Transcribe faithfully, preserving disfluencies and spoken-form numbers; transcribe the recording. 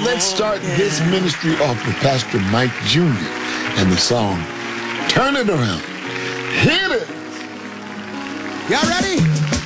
let's start this ministry off with Pastor Mike Junior and the song, Turn It Around. Hit it! Y'all ready?